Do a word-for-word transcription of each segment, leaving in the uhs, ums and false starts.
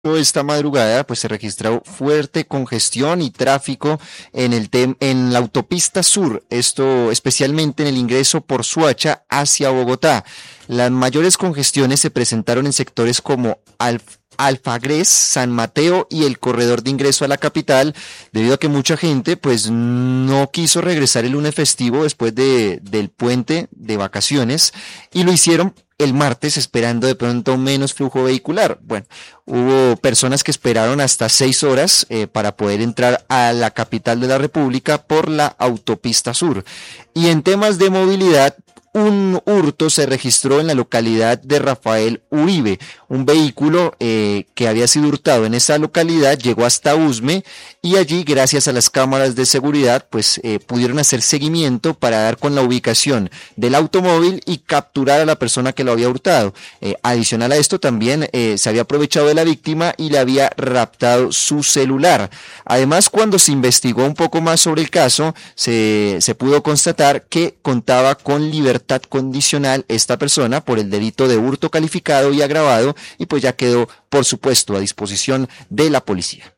Esta madrugada pues se registró fuerte congestión y tráfico en el tem- en la autopista sur, esto especialmente en el ingreso por Suacha hacia Bogotá. Las mayores congestiones se presentaron en sectores como Alf Alfagrés, San Mateo y el corredor de ingreso a la capital, debido a que mucha gente pues no quiso regresar el lunes festivo después de, del puente de vacaciones y lo hicieron el martes esperando de pronto menos flujo vehicular. Bueno, hubo personas que esperaron hasta seis horas eh, para poder entrar a la capital de la República por la autopista sur. Y en temas de movilidad, un hurto se registró en la localidad de Rafael Uribe. Un vehículo eh, que había sido hurtado en esa localidad llegó hasta Usme y allí, gracias a las cámaras de seguridad, pues eh, pudieron hacer seguimiento para dar con la ubicación del automóvil y capturar a la persona que lo había hurtado. Eh, adicional a esto, también eh, se había aprovechado de la víctima y le había raptado su celular. Además, cuando se investigó un poco más sobre el caso, se, se pudo constatar que contaba con libertad condicional esta persona por el delito de hurto calificado y agravado, y pues ya quedó, por supuesto, a disposición de la policía.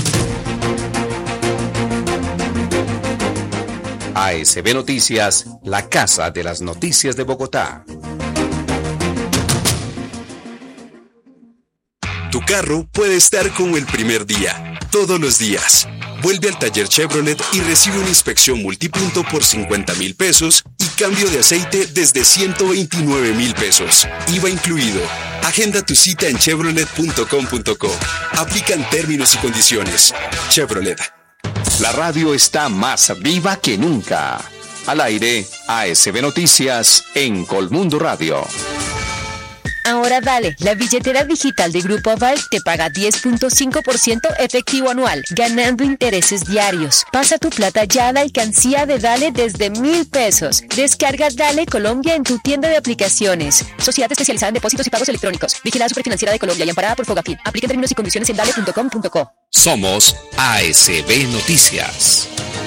A S B Noticias, la casa de las noticias de Bogotá. Tu carro puede estar como el primer día, todos los días. Vuelve al taller Chevrolet y recibe una inspección multipunto por cincuenta mil pesos y cambio de aceite desde ciento veintinueve mil pesos. I V A incluido. Agenda tu cita en chevrolet punto com punto co. Aplican términos y condiciones. Chevrolet. La radio está más viva que nunca. Al aire, A S B Noticias en Colmundo Radio. Ahora Dale, la billetera digital de Grupo Aval te paga diez punto cinco por ciento efectivo anual, ganando intereses diarios. Pasa tu plata ya a la alcancía de Dale desde mil pesos. Descarga Dale Colombia en tu tienda de aplicaciones. Sociedad especializada en depósitos y pagos electrónicos. Vigilada Superfinanciera de Colombia y amparada por Fogafín. Aplica términos y condiciones en dale punto com punto co. Somos A S B Noticias.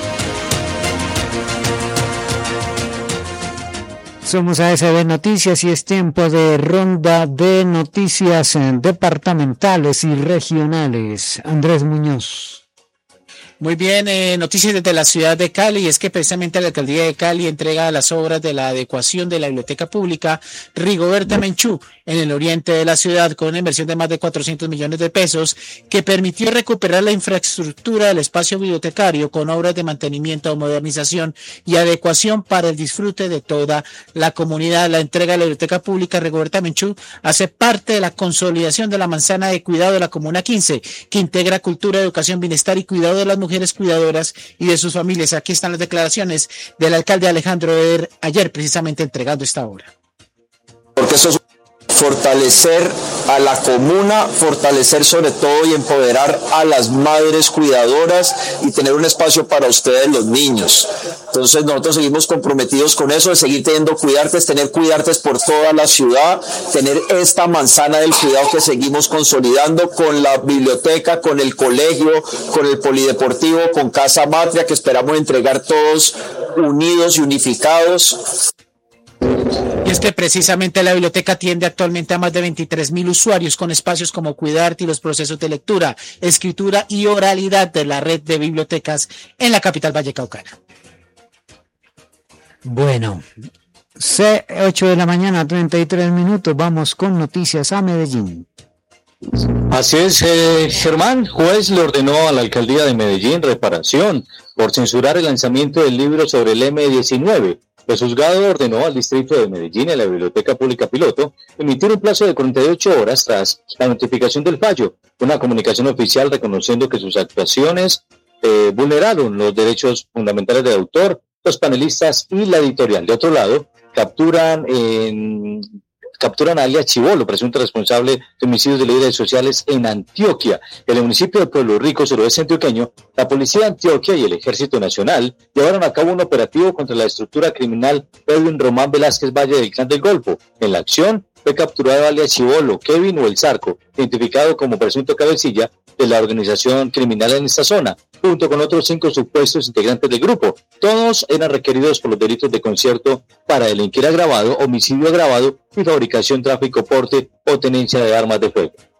Somos A S B Noticias y es tiempo de ronda de noticias departamentales y regionales. Andrés Muñoz. Muy bien, eh, noticias desde la ciudad de Cali, es que precisamente la alcaldía de Cali entrega las obras de la adecuación de la biblioteca pública Rigoberta Menchú en el oriente de la ciudad con una inversión de más de cuatrocientos millones de pesos que permitió recuperar la infraestructura del espacio bibliotecario con obras de mantenimiento, modernización y adecuación para el disfrute de toda la comunidad. La entrega de la biblioteca pública Rigoberta Menchú hace parte de la consolidación de la manzana de cuidado de la Comuna quince, que integra cultura, educación, bienestar y cuidado de las mujeres mujeres cuidadoras y de sus familias. Aquí están las declaraciones del alcalde Alejandro Eder ayer precisamente entregando esta obra. Porque eso es fortalecer a la comuna, fortalecer sobre todo y empoderar a las madres cuidadoras y tener un espacio para ustedes los niños. Entonces nosotros seguimos comprometidos con eso, de seguir teniendo cuidartes, tener cuidartes por toda la ciudad, tener esta manzana del cuidado que seguimos consolidando con la biblioteca, con el colegio, con el polideportivo, con Casa Matria, que esperamos entregar todos unidos y unificados. Y es que precisamente la biblioteca atiende actualmente a más de veintitrés mil usuarios con espacios como Cuidarte y los procesos de lectura, escritura y oralidad de la red de bibliotecas en la capital vallecaucana. Bueno, C ocho de la mañana, treinta y tres minutos, vamos con noticias a Medellín. Así es, eh, Germán, juez le ordenó a la alcaldía de Medellín reparación por censurar el lanzamiento del libro sobre el eme diecinueve. El juzgado ordenó al distrito de Medellín y a la Biblioteca Pública Piloto emitir un plazo de cuarenta y ocho horas tras la notificación del fallo, una comunicación oficial reconociendo que sus actuaciones eh, vulneraron los derechos fundamentales del autor, los panelistas y la editorial. De otro lado, capturan en... capturan a alias Chivolo, presunto responsable de homicidios de líderes sociales en Antioquia. En el municipio de Pueblo Rico, suroeste antioqueño, la Policía de Antioquia y el Ejército Nacional llevaron a cabo un operativo contra la estructura criminal Edwin Román Velázquez Valle del Clan del Golfo. En la acción fue capturado alias Chivolo, Kevin o El Zarco, identificado como presunto cabecilla de la organización criminal en esta zona, junto con otros cinco supuestos integrantes del grupo. Todos eran requeridos por los delitos de concierto para delinquir agravado, homicidio agravado y fabricación, tráfico, porte o tenencia de armas de fuego.